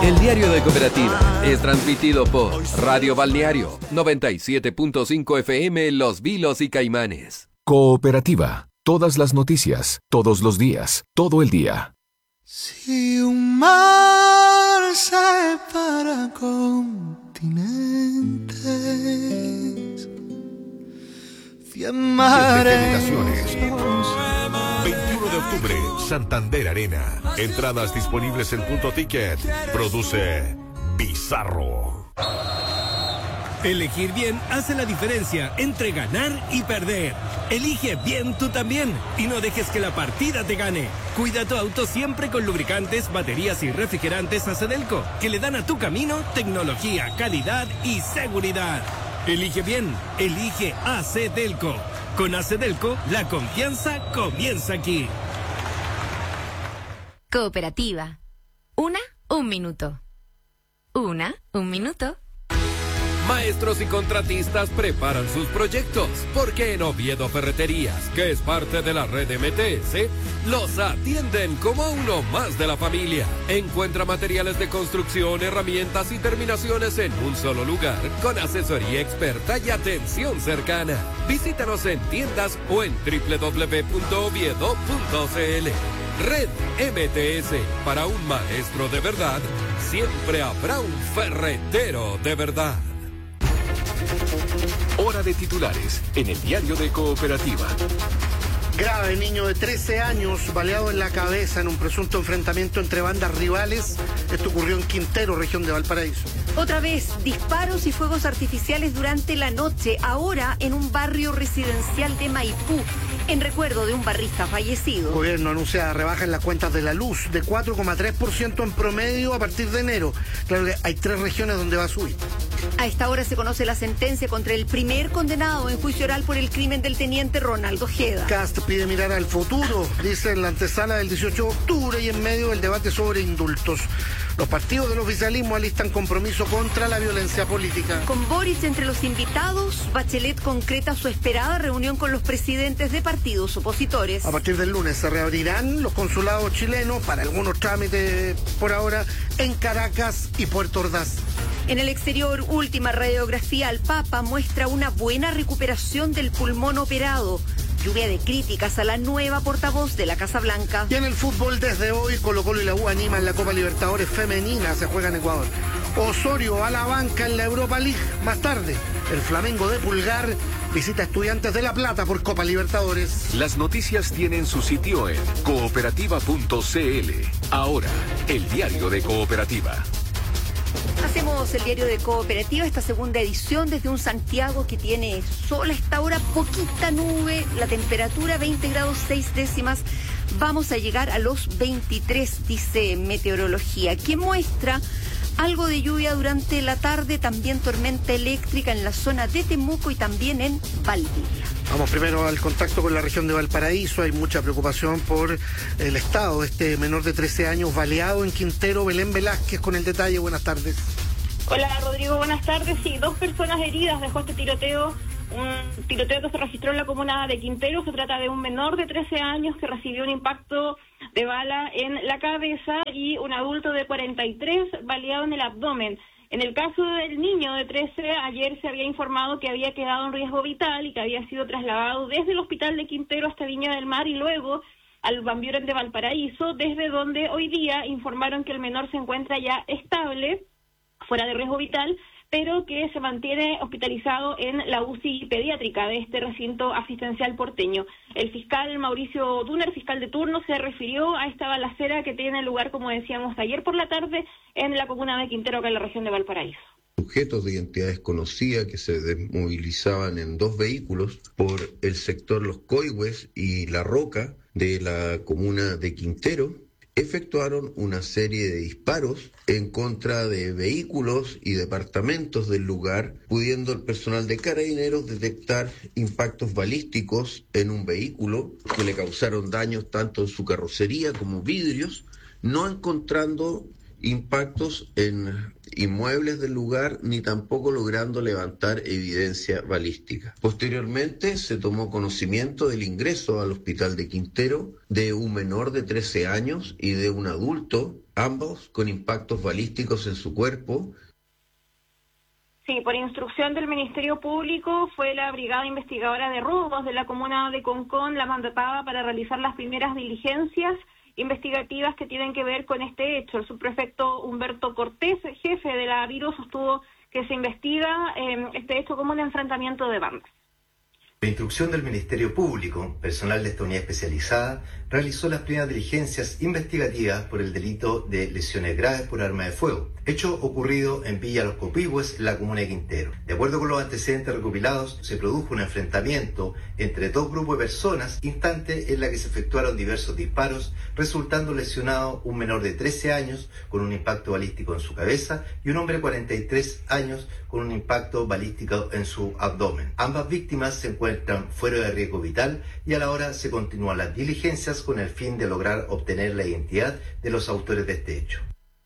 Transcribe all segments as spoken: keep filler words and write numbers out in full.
El Diario de Cooperativa es transmitido por Radio Balneario noventa y siete punto cinco F M Los Vilos y Caimanes. Cooperativa. Todas las noticias, todos los días, todo el día. Si un mar separa continentes, cien mares. veintiuno de octubre, Santander Arena. Entradas disponibles en Punto Ticket. Produce Bizarro. Elegir bien hace la diferencia entre ganar y perder. Elige bien tú también y no dejes que la partida te gane. Cuida tu auto siempre con lubricantes, baterías y refrigerantes Acedelco, que le dan a tu camino tecnología, calidad y seguridad. Elige bien, elige Acedelco. Con Acedelco, la confianza comienza aquí. Cooperativa. Una, un minuto. Una, un minuto. Maestros y contratistas preparan sus proyectos, porque en Oviedo Ferreterías, que es parte de la red M T S, los atienden como a uno más de la familia. Encuentra materiales de construcción, herramientas y terminaciones en un solo lugar, con asesoría experta y atención cercana. Visítanos en tiendas o en doble u doble u doble u punto oviedo punto c l. Red M T S, para un maestro de verdad, siempre habrá un ferretero de verdad. Hora de titulares en el Diario de Cooperativa. Grave, niño de trece años baleado en la cabeza en un presunto enfrentamiento entre bandas rivales. Esto ocurrió en Quintero, región de Valparaíso. Otra vez, disparos y fuegos artificiales durante la noche, ahora en un barrio residencial de Maipú, en recuerdo de un barrista fallecido. El gobierno anuncia rebaja en las cuentas de la luz de cuatro coma tres por ciento en promedio a partir de enero. Claro que hay tres regiones donde va a subir. A esta hora se conoce la sentencia contra el primer condenado en juicio oral por el crimen del teniente Ronaldo Ojeda. Cast pide mirar al futuro, dice en la antesala del dieciocho de octubre y en medio del debate sobre indultos. Los partidos del oficialismo alistan compromiso contra la violencia política. Con Boric entre los invitados, Bachelet concreta su esperada reunión con los presidentes de partidos opositores. A partir del lunes se reabrirán los consulados chilenos para algunos trámites por ahora en Caracas y Puerto Ordaz. En el exterior, última radiografía al Papa muestra una buena recuperación del pulmón operado. Lluvia de críticas a la nueva portavoz de la Casa Blanca. Y en el fútbol desde hoy, Colo-Colo y la U animan la Copa Libertadores Femenina, se juega en Ecuador. Osorio a la banca en la Europa League. Más tarde, el Flamengo de Pulgar visita a Estudiantes de La Plata por Copa Libertadores. Las noticias tienen su sitio en cooperativa punto c l. Ahora, el Diario de Cooperativa. Hacemos el Diario de Cooperativa, esta segunda edición desde un Santiago que tiene sol a esta hora, poquita nube, la temperatura veinte grados seis décimas. Vamos a llegar a los veintitrés, dice Meteorología, que muestra algo de lluvia durante la tarde, también tormenta eléctrica en la zona de Temuco y también en Valdivia. Vamos primero al contacto con la región de Valparaíso. Hay mucha preocupación por el estado de este menor de trece años baleado en Quintero. Belén Velázquez con el detalle. Buenas tardes. Hola Rodrigo, buenas tardes. Sí, dos personas heridas dejó este tiroteo. Un tiroteo que se registró en la comuna de Quintero. Se trata de un menor de trece años que recibió un impacto de bala en la cabeza y un adulto de cuarenta y tres baleado en el abdomen. En el caso del niño de trece, ayer se había informado que había quedado en riesgo vital y que había sido trasladado desde el hospital de Quintero hasta Viña del Mar y luego al Van Buren de Valparaíso, desde donde hoy día informaron que el menor se encuentra ya estable, fuera de riesgo vital, pero que se mantiene hospitalizado en la U C I pediátrica de este recinto asistencial porteño. El fiscal Mauricio Duner, fiscal de turno, se refirió a esta balacera que tiene lugar, como decíamos, ayer por la tarde en la comuna de Quintero, acá en la región de Valparaíso. Sujetos de identidad desconocida que se desmovilizaban en dos vehículos por el sector Los Coihues y La Roca de la comuna de Quintero efectuaron una serie de disparos en contra de vehículos y departamentos del lugar, pudiendo el personal de Carabineros detectar impactos balísticos en un vehículo que le causaron daños tanto en su carrocería como vidrios, no encontrando impactos en inmuebles del lugar ni tampoco logrando levantar evidencia balística. Posteriormente se tomó conocimiento del ingreso al hospital de Quintero de un menor de trece años y de un adulto, ambos con impactos balísticos en su cuerpo. Sí, por instrucción del Ministerio Público fue la Brigada Investigadora de Robos de la comuna de Concón la mandatada para realizar las primeras diligencias investigativas que tienen que ver con este hecho. El subprefecto Humberto Cortés, jefe de la Viro, sostuvo que se investiga eh, este hecho como un enfrentamiento de bandas. La instrucción del Ministerio Público, personal de esta unidad especializada, realizó las primeras diligencias investigativas por el delito de lesiones graves por arma de fuego, hecho ocurrido en Villa Los Copihue, en la comuna de Quintero. De acuerdo con los antecedentes recopilados, se produjo un enfrentamiento entre dos grupos de personas, instante en la que se efectuaron diversos disparos, resultando lesionado un menor de trece años con un impacto balístico en su cabeza y un hombre de cuarenta y tres años con un impacto balístico en su abdomen. Ambas víctimas se encuentran fuera de riesgo vital y a la hora se continúan las diligencias con el fin de lograr obtener la identidad de los autores de este hecho.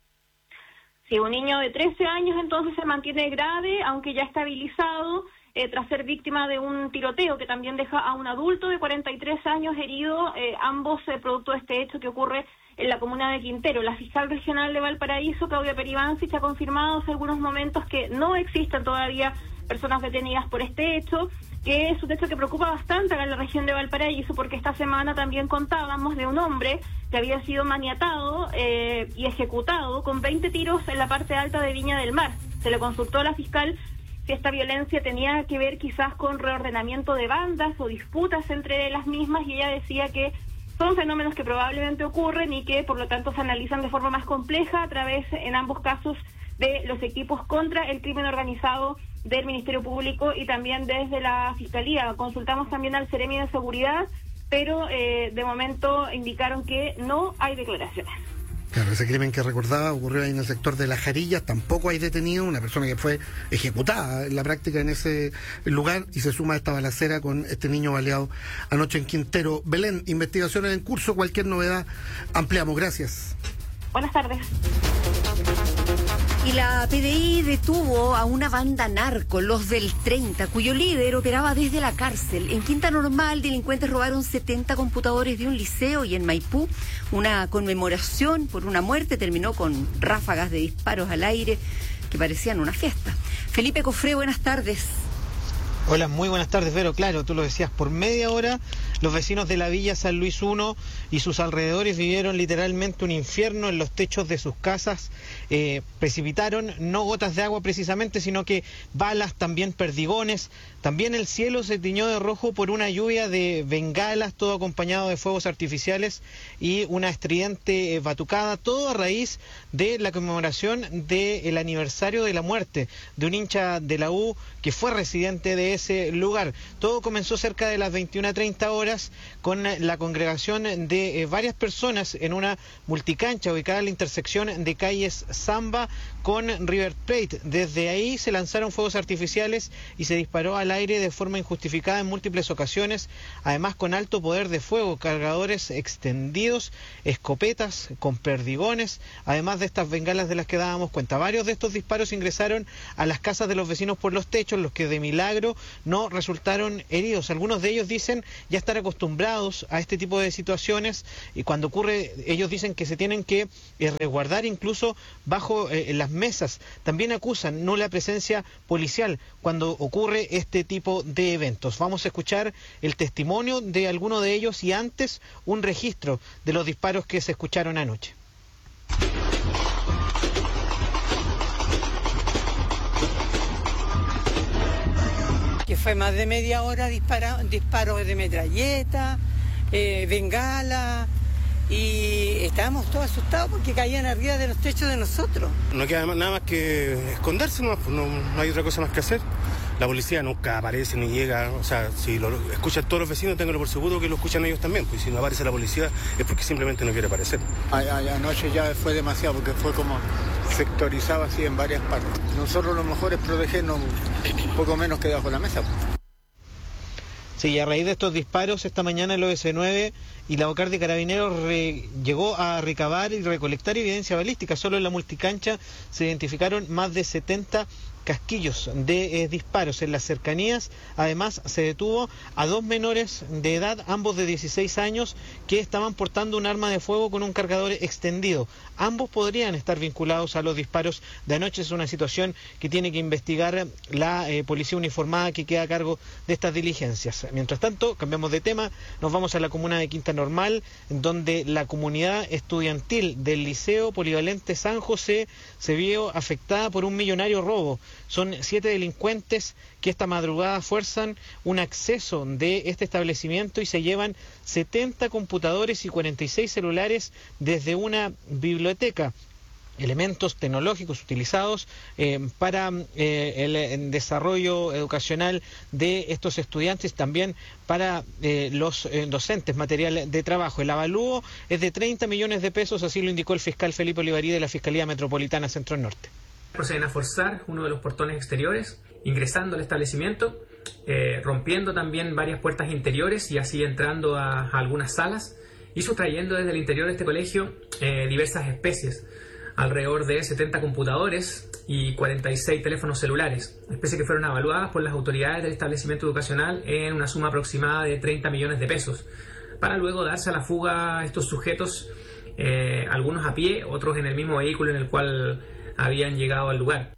Sí, un niño de trece años entonces se mantiene grave, aunque ya estabilizado, eh, tras ser víctima de un tiroteo que también deja a un adulto de cuarenta y tres años herido, eh, ambos eh, producto de este hecho que ocurre en la comuna de Quintero. La fiscal regional de Valparaíso, Claudia Peribancich, ha confirmado hace algunos momentos que no existen todavía personas detenidas por este hecho, que es un hecho que preocupa bastante acá en la región de Valparaíso, porque esta semana también contábamos de un hombre que había sido maniatado eh, y ejecutado con veinte tiros en la parte alta de Viña del Mar. Se le consultó a la fiscal si esta violencia tenía que ver quizás con reordenamiento de bandas o disputas entre las mismas, y ella decía que son fenómenos que probablemente ocurren y que por lo tanto se analizan de forma más compleja a través, en ambos casos, de los equipos contra el crimen organizado del Ministerio Público y también desde la Fiscalía. Consultamos también al Seremi de Seguridad, pero eh, de momento indicaron que no hay declaraciones. Claro, ese crimen que recordaba ocurrió ahí en el sector de Las Jarillas, tampoco hay detenido, una persona que fue ejecutada en la práctica en ese lugar, y se suma a esta balacera con este niño baleado anoche en Quintero. Belén, investigaciones en curso, cualquier novedad ampliamos. Gracias. Buenas tardes. Y la P D I detuvo a una banda narco, los del treinta, cuyo líder operaba desde la cárcel. En Quinta Normal, delincuentes robaron setenta computadores de un liceo, y en Maipú, una conmemoración por una muerte terminó con ráfagas de disparos al aire que parecían una fiesta. Felipe Cofré, buenas tardes. Hola, muy buenas tardes, Vero. Claro, tú lo decías, por media hora los vecinos de la Villa San Luis primero y sus alrededores vivieron literalmente un infierno en los techos de sus casas. Eh, precipitaron no gotas de agua precisamente, sino que balas, también perdigones. También el cielo se tiñó de rojo por una lluvia de bengalas, todo acompañado de fuegos artificiales y una estridente eh, batucada, todo a raíz de la conmemoración del aniversario de la muerte de un hincha de la U que fue residente de ese lugar. Todo comenzó cerca de las veintiuna treinta horas con la congregación de eh, varias personas en una multicancha ubicada en la intersección de calles Zamba con River Plate. Desde ahí se lanzaron fuegos artificiales y se disparó al aire de forma injustificada en múltiples ocasiones, además con alto poder de fuego, cargadores extendidos, escopetas con perdigones, además de estas bengalas de las que dábamos cuenta. Varios de estos disparos ingresaron a las casas de los vecinos por los techos, los que de milagro no resultaron heridos. Algunos de ellos dicen ya estar acostumbrados a este tipo de situaciones, y cuando ocurre ellos dicen que se tienen que eh, resguardar incluso bajo eh, las mesas. También acusan nula presencia policial cuando ocurre este tipo de eventos. Vamos a escuchar el testimonio de alguno de ellos y antes un registro de los disparos que se escucharon anoche. Que fue más de media hora dispara, disparos de metralleta, eh, bengala, y estábamos todos asustados porque caían arriba de los techos de nosotros. No queda nada más que esconderse, no, no, no hay otra cosa más que hacer. La policía nunca aparece ni llega, o sea, si lo escuchan todos los vecinos, ténganlo por seguro que lo escuchan ellos también, pues si no aparece la policía es porque simplemente no quiere aparecer. Ay, ay, anoche ya fue demasiado porque fue como sectorizado así en varias partes. Nosotros lo mejor es protegernos un poco menos que debajo de la mesa. Sí, a raíz de estos disparos, esta mañana el O S nueve y la OCAR de Carabineros re, llegó a recabar y recolectar evidencia balística. Solo en la multicancha se identificaron más de setenta casquillos de eh, disparos en las cercanías. Además, se detuvo a dos menores de edad, ambos de dieciséis años, que estaban portando un arma de fuego con un cargador extendido. Ambos podrían estar vinculados a los disparos de anoche. Es una situación que tiene que investigar la eh, policía uniformada que queda a cargo de estas diligencias. Mientras tanto, cambiamos de tema, nos vamos a la comuna de Quinta Normal, donde la comunidad estudiantil del Liceo Polivalente San José se vio afectada por un millonario robo. Son siete delincuentes que esta madrugada fuerzan un acceso de este establecimiento y se llevan setenta computadores y cuarenta y seis celulares desde una biblioteca. Elementos tecnológicos utilizados eh, para eh, el, el desarrollo educacional de estos estudiantes, también para eh, los eh, docentes, material de trabajo. El avalúo es de treinta millones de pesos, así lo indicó el fiscal Felipe Olivarí de la Fiscalía Metropolitana Centro Norte. Proceden a forzar uno de los portones exteriores, ingresando al establecimiento, eh, rompiendo también varias puertas interiores y así entrando a, a algunas salas y sustrayendo desde el interior de este colegio eh, diversas especies, alrededor de setenta computadores y cuarenta y seis teléfonos celulares, especies que fueron evaluadas por las autoridades del establecimiento educacional en una suma aproximada de treinta millones de pesos, para luego darse a la fuga a estos sujetos, eh, algunos a pie, otros en el mismo vehículo en el cual habían llegado al lugar.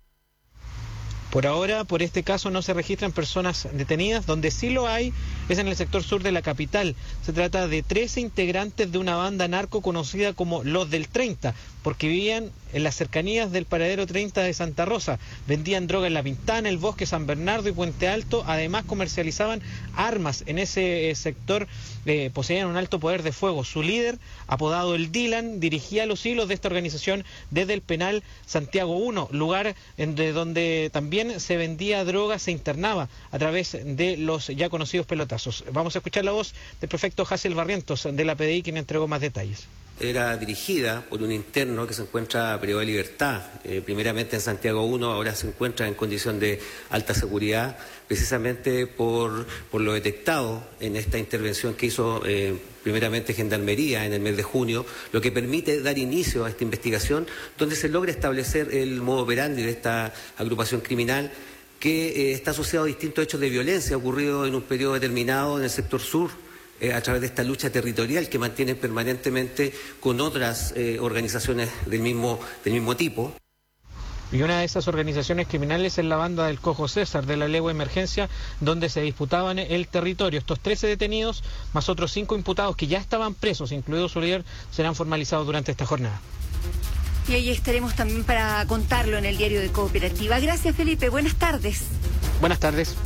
Por ahora, por este caso, no se registran personas detenidas. Donde sí lo hay es en el sector sur de la capital. Se trata de trece integrantes de una banda narco conocida como Los del treinta, porque vivían en las cercanías del paradero treinta de Santa Rosa. Vendían droga en La Pintana, El Bosque, San Bernardo y Puente Alto. Además, comercializaban armas en ese eh, sector. Eh, poseían un alto poder de fuego. Su líder, apodado el Dylan, dirigía los hilos de esta organización desde el penal Santiago uno, lugar en de donde también se vendía droga, se internaba a través de los ya conocidos pelotazos. Vamos a escuchar la voz del prefecto Hazel Barrientos de la P D I, quien entregó más detalles. Era dirigida por un interno que se encuentra privado de libertad, eh, primeramente en Santiago uno, ahora se encuentra en condición de alta seguridad, precisamente por, por lo detectado en esta intervención que hizo eh, primeramente Gendarmería en el mes de junio, lo que permite dar inicio a esta investigación, donde se logra establecer el modo operandi de esta agrupación criminal que eh, está asociado a distintos hechos de violencia ocurridos en un periodo determinado en el sector sur, Eh, a través de esta lucha territorial que mantienen permanentemente con otras eh, organizaciones del mismo, del mismo tipo. Y una de esas organizaciones criminales es la banda del Cojo César, de la Legua Emergencia, donde se disputaban el territorio. Estos trece detenidos, más otros cinco imputados que ya estaban presos, incluido su líder, serán formalizados durante esta jornada. Y ahí estaremos también para contarlo en el diario de Cooperativa. Gracias, Felipe. Buenas tardes. Buenas tardes.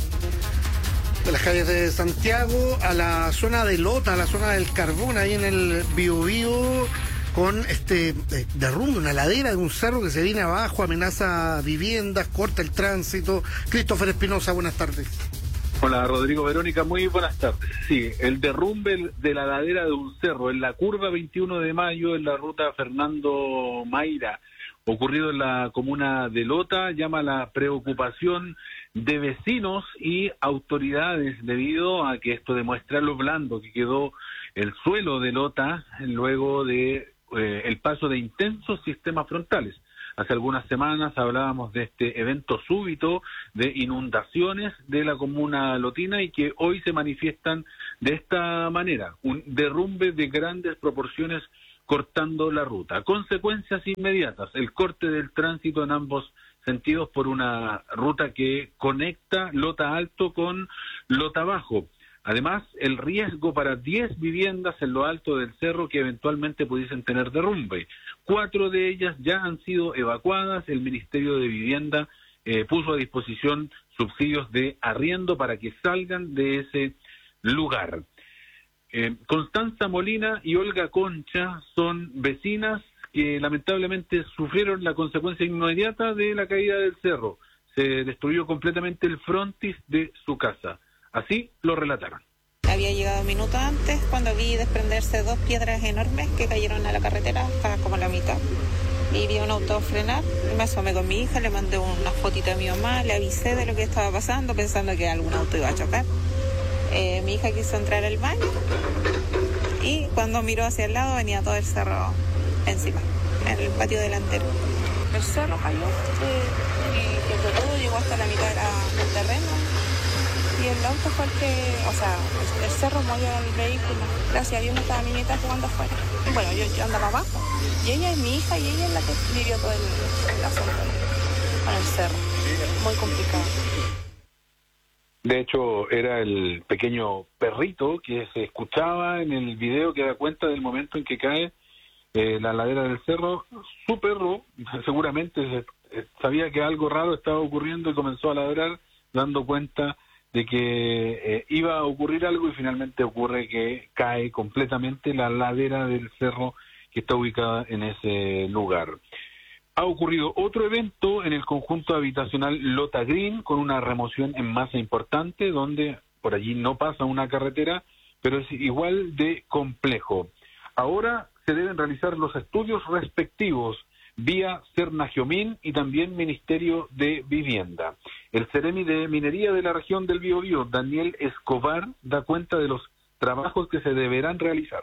De las calles de Santiago a la zona de Lota, a la zona del Carbón, ahí en el Biobío, con este eh, derrumbe, una ladera de un cerro que se viene abajo, amenaza viviendas, corta el tránsito. Christopher Espinosa, buenas tardes. Hola, Rodrigo, Verónica, muy buenas tardes. Sí, el derrumbe de la ladera de un cerro en la curva veintiuno de mayo en la ruta Fernando Mayra, ocurrido en la comuna de Lota, llama la preocupación de vecinos y autoridades debido a que esto demuestra lo blando que quedó el suelo de Lota luego de eh, el paso de intensos sistemas frontales. Hace algunas semanas hablábamos de este evento súbito de inundaciones de la comuna lotina y que hoy se manifiestan de esta manera, un derrumbe de grandes proporciones cortando la ruta. Consecuencias inmediatas, el corte del tránsito en ambos sentidos por una ruta que conecta Lota Alto con Lota Bajo. Además, el riesgo para diez viviendas en lo alto del cerro que eventualmente pudiesen tener derrumbe. Cuatro de ellas ya han sido evacuadas. El Ministerio de Vivienda eh, puso a disposición subsidios de arriendo para que salgan de ese lugar. Eh, Constanza Molina y Olga Concha son vecinas que lamentablemente sufrieron la consecuencia inmediata de la caída del cerro. Se destruyó completamente el frontis de su casa. Así lo relataron. Había llegado minutos antes cuando vi desprenderse dos piedras enormes que cayeron a la carretera, estaba como a la mitad. Y vi un auto frenar, me asomé con mi hija, le mandé una fotito a mi mamá, le avisé de lo que estaba pasando pensando que algún auto iba a chocar. Eh, mi hija quiso entrar al baño y cuando miró hacia el lado venía todo el cerro encima, en el patio delantero. El cerro cayó eh, y entre todo llegó hasta la mitad de la, del terreno y el auto fue el que, o sea, el, el cerro movió el vehículo. Gracias a Dios no estaba mi nieta jugando afuera. Bueno, yo, yo andaba abajo y ella es mi hija y ella es la que vivió todo el, el asunto con el cerro. Muy complicado. De hecho, era el pequeño perrito que se escuchaba en el video que da cuenta del momento en que cae eh, la ladera del cerro. Su perro seguramente sabía que algo raro estaba ocurriendo y comenzó a ladrar, dando cuenta de que eh, iba a ocurrir algo, y finalmente ocurre que cae completamente la ladera del cerro que está ubicada en ese lugar. Ha ocurrido otro evento en el conjunto habitacional Lota Green con una remoción en masa importante, donde por allí no pasa una carretera, pero es igual de complejo. Ahora se deben realizar los estudios respectivos vía Sernagiomín y también Ministerio de Vivienda. El Ceremi de Minería de la región del Biobío, Daniel Escobar, da cuenta de los trabajos que se deberán realizar.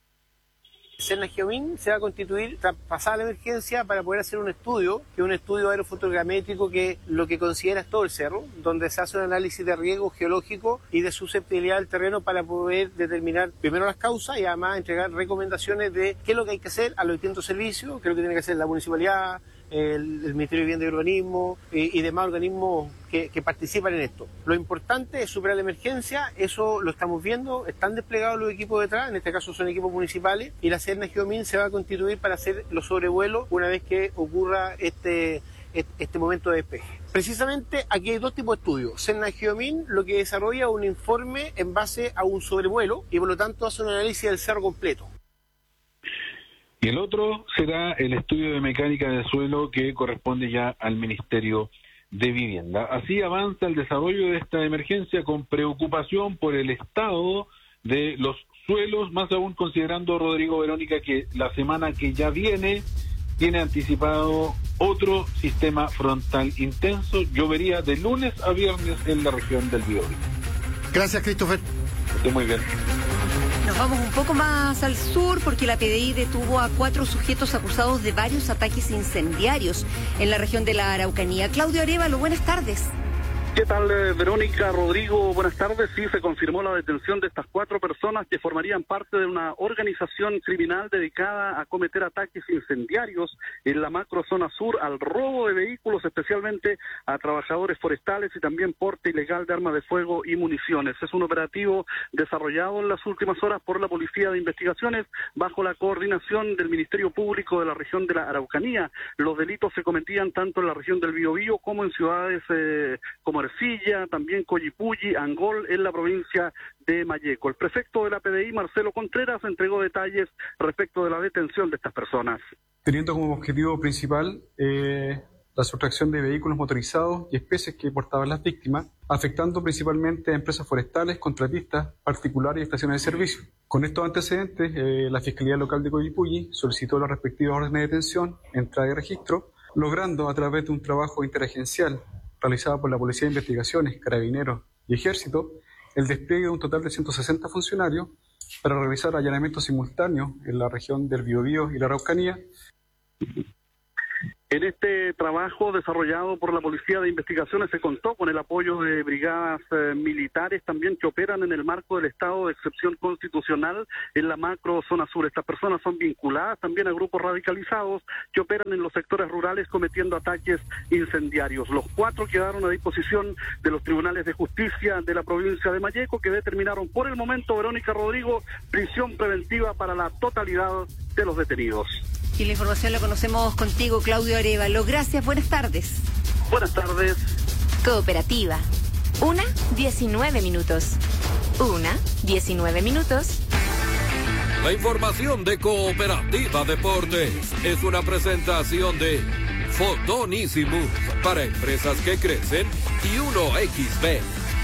Sernagiomín se va a constituir tras pasar la emergencia para poder hacer un estudio, que es un estudio aerofotogramétrico que lo que considera es todo el cerro, donde se hace un análisis de riesgo geológico y de susceptibilidad del terreno para poder determinar primero las causas y además entregar recomendaciones de qué es lo que hay que hacer a los distintos servicios, qué es lo que tiene que hacer la municipalidad, el, el Ministerio de Vivienda y Urbanismo y, y demás organismos que, que participan en esto. Lo importante es superar la emergencia, eso lo estamos viendo, están desplegados los equipos detrás, en este caso son equipos municipales, y la Sernagiomín se va a constituir para hacer los sobrevuelos una vez que ocurra este, este momento de despeje. Precisamente aquí hay dos tipos de estudios. Sernagiomín lo que desarrolla es un informe en base a un sobrevuelo y por lo tanto hace un análisis del cerro completo. Y el otro será el estudio de mecánica del suelo, que corresponde ya al Ministerio de Vivienda. Así avanza el desarrollo de esta emergencia, con preocupación por el estado de los suelos, más aún considerando, Rodrigo, Verónica, que la semana que ya viene tiene anticipado otro sistema frontal intenso. Llovería de lunes a viernes en la región del Biobío. Gracias, Christopher. Esté muy bien. Nos vamos un poco más al sur porque la P D I detuvo a cuatro sujetos acusados de varios ataques incendiarios en la región de la Araucanía. Claudio Arévalo, buenas tardes. ¿Qué tal, Verónica, Rodrigo? Buenas tardes. Sí, se confirmó la detención de estas cuatro personas que formarían parte de una organización criminal dedicada a cometer ataques incendiarios en la macrozona sur, al robo de vehículos, especialmente a trabajadores forestales, y también porte ilegal de armas de fuego y municiones. Es un operativo desarrollado en las últimas horas por la Policía de Investigaciones bajo la coordinación del Ministerio Público de la región de la Araucanía. Los delitos se cometían tanto en la región del Biobío como en ciudades eh, como Ercilla, también Coyipulli, Angol, en la provincia de Malleco. El prefecto de la P D I, Marcelo Contreras, entregó detalles respecto de la detención de estas personas. Teniendo como objetivo principal eh, la sustracción de vehículos motorizados y especies que portaban las víctimas, afectando principalmente a empresas forestales, contratistas, particulares y estaciones de servicio. Con estos antecedentes, eh, la Fiscalía Local de Coyipulli solicitó las respectivas órdenes de detención, entrada y registro, logrando a través de un trabajo interagencial realizada por la Policía de Investigaciones, Carabineros y Ejército, el despliegue de un total de ciento sesenta funcionarios para realizar allanamientos simultáneos en la región del Biobío y la Araucanía. En este trabajo desarrollado por la Policía de Investigaciones se contó con el apoyo de brigadas eh, militares también que operan en el marco del estado de excepción constitucional en la macro zona sur. Estas personas son vinculadas también a grupos radicalizados que operan en los sectores rurales cometiendo ataques incendiarios. Los cuatro quedaron a disposición de los tribunales de justicia de la provincia de Malleco, que determinaron por el momento, Verónica, Rodrigo, prisión preventiva para la totalidad de los detenidos. Y la información la conocemos contigo, Claudio Arévalo. Gracias, buenas tardes. Buenas tardes. Cooperativa. Una, diecinueve minutos. Una, diecinueve minutos. La información de Cooperativa Deportes es una presentación de Fotonísimos para empresas que crecen y uno equis be.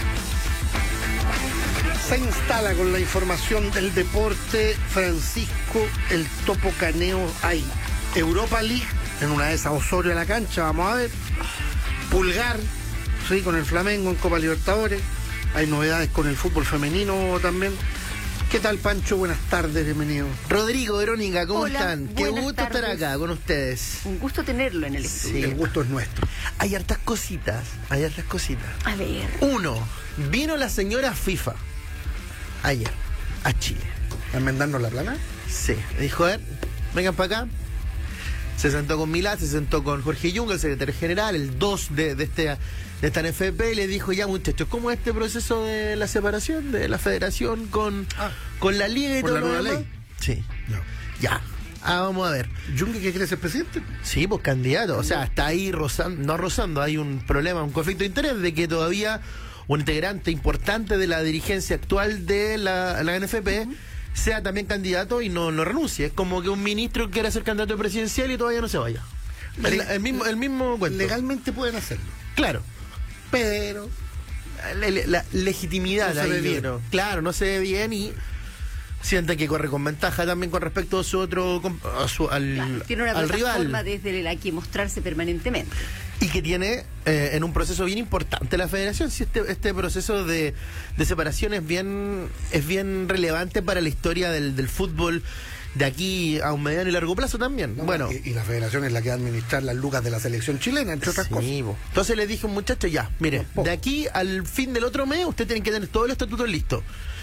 Se instala con la información del deporte Francisco el Topo Caneo. Hay Europa League, en una de esas Osorio a la cancha, vamos a ver. Pulgar, sí, con el Flamengo en Copa Libertadores. hay novedades con el fútbol femenino también. ¿Qué tal, Pancho? Buenas tardes, bienvenido. Rodrigo, Verónica, ¿cómo Hola, están? Qué buenas gusto estar tardes. acá con ustedes. Un gusto tenerlo en el estudio. Sí. El gusto es nuestro. Hay hartas cositas, hay hartas cositas. A ver. Uno, vino la señora FIFA ayer a Chile. ¿A enmendarnos la plana? Sí, dijo, a ver, vengan para acá. Se sentó con Milá, se sentó con Jorge Jung, el secretario general, el dos de, de, este, de esta N F P, y le dijo, ya muchachos, ¿cómo es este proceso de la separación de la federación con, ah, con la liga y por todo la lo nueva demás? ley? Sí, No. ya. Ah, vamos a ver. ¿Jung que quiere ser presidente? Sí, pues candidato. O sea, está ahí rozando, no rozando, hay un problema, un conflicto de interés de que todavía un integrante importante de la dirigencia actual de la, la N F P uh-huh. sea también candidato y no, no renuncie. Es como que un ministro quiera ser candidato presidencial y todavía no se vaya. El, el mismo, el mismo cuento. Legalmente pueden hacerlo. Claro. Pero la, la, la legitimidad no se ahí, ve bien. Pero, claro, no se ve bien y siente que corre con ventaja también con respecto a su otro a su, al, Claro, tiene una al plataforma rival. desde la que mostrarse permanentemente. Y que tiene eh, en un proceso bien importante la federación. Si este, este proceso de, de separación es bien, es bien relevante para la historia del, del fútbol de aquí a un mediano y largo plazo también. No, bueno. Y, y la federación es la que va a administrar las lucas de la selección chilena, entre otras Sí, cosas. bo. Entonces le dije a un muchacho, ya, mire, de aquí al fin del otro mes usted tiene que tener todos los estatutos listos.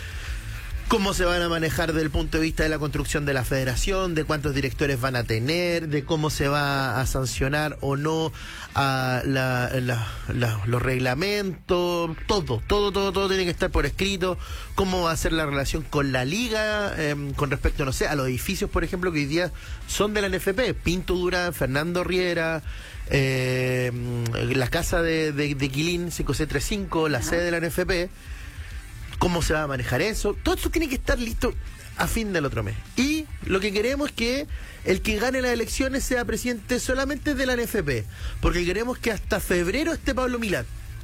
Cómo se van a manejar desde el punto de vista de la construcción de la federación, de cuántos directores van a tener, de cómo se va a sancionar o no a la, la, la, los reglamentos, todo, todo, todo, todo tiene que estar por escrito, cómo va a ser la relación con la liga, eh, con respecto, no sé, a los edificios, por ejemplo, que hoy día son de la N F P, Pinto Durán, Fernando Riera, eh, la casa de, de, de Quilín, cinco C treinta y cinco, la sede de la N F P. ¿Cómo se va a manejar eso? Todo eso tiene que estar listo a fin del otro mes. Y lo que queremos es que el que gane las elecciones sea presidente solamente de la N F P. Porque queremos que hasta febrero esté Pablo Milán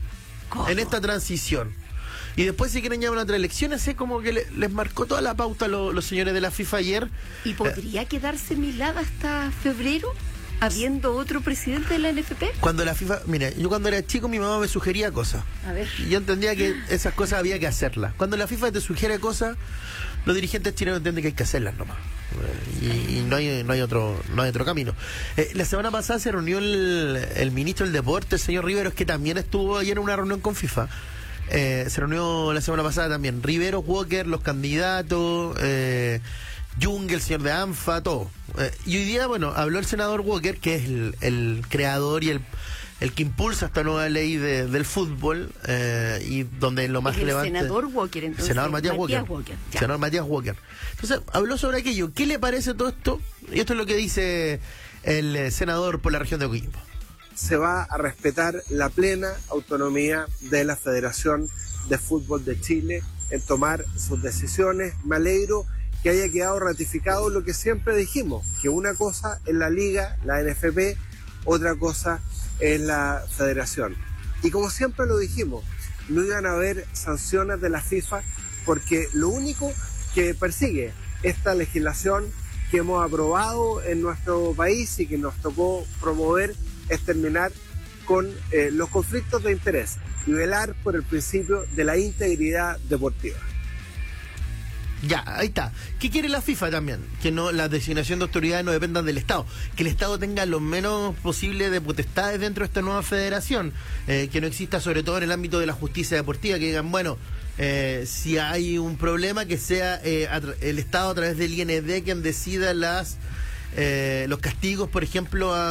en esta transición. Y después si quieren llamar a otras elecciones, sé como que le, les marcó toda la pauta lo, los señores de la FIFA ayer. ¿Y podría eh, quedarse Milán hasta febrero? ¿Habiendo otro presidente de la N F P? Cuando la FIFA... Mira, yo cuando era chico mi mamá me sugería cosas. A ver. Y yo entendía que esas cosas había que hacerlas. Cuando la FIFA te sugiere cosas, los dirigentes chilenos entienden que hay que hacerlas nomás. Y, y no hay no hay otro no hay otro camino. Eh, la semana pasada se reunió el, el ministro del Deporte, el señor Riveros, que también estuvo ayer en una reunión con FIFA. Eh, se reunió la semana pasada también. Riveros, Walker, los candidatos... Eh, Jung, el señor de ANFA, todo. Eh, y hoy día, bueno, habló el senador Walker, que es el, el creador y el, el que impulsa esta nueva ley de, del fútbol, eh, y donde lo más es el relevante... El senador Walker, entonces. El senador Matías, Matías Walker. Walker senador Matías Walker. Entonces, habló sobre aquello. ¿Qué le parece todo esto? Y esto es lo que dice el eh, senador por la región de Coquimbo. Se va a respetar la plena autonomía de la Federación de Fútbol de Chile en tomar sus decisiones. Me alegro que haya quedado ratificado lo que siempre dijimos, que una cosa es la liga, la N F P, otra cosa es la federación. Y como siempre lo dijimos, no iban a haber sanciones de la FIFA porque lo único que persigue esta legislación que hemos aprobado en nuestro país y que nos tocó promover es terminar con eh, los conflictos de interés y velar por el principio de la integridad deportiva. Ya, ahí está. ¿Qué quiere la FIFA también? Que no la designación de autoridades no dependan del Estado. Que el Estado tenga lo menos posible de potestades dentro de esta nueva federación. Eh, que no exista, sobre todo en el ámbito de la justicia deportiva, que digan, bueno, eh, si hay un problema, que sea eh, el Estado a través del I N D quien decida las eh, los castigos, por ejemplo, a